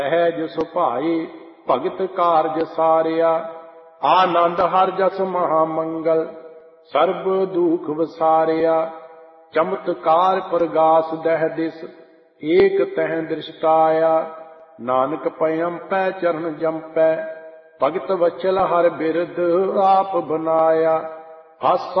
ਸਹਿਜ ਸੁਭਾਈ ਭਗਤ ਕਾਰਜ ਸਾਰਿਆ। ਆਨੰਦ ਹਰਿ ਜਸ ਮਹਾ ਮੰਗਲ ਸਰਬ ਦੁਖ ਵਸਾਰਿਆ। ਚਮਤਕਾਰ ਪ੍ਰਗਾਸ ਦਹਿ ਦਿਸ ਏਕ ਤਹਿ ਦ੍ਰਿਸ਼ਟਾਇਆ। ਨਾਨਕ ਪਇੰਪੈ ਚਰਨ ਜੰਪੈ ਭਗਤ ਵਚਲ ਹਰਿ ਬਿਰਦ ਆਪ ਬਨਾਇਆ। ਹਾਸਾ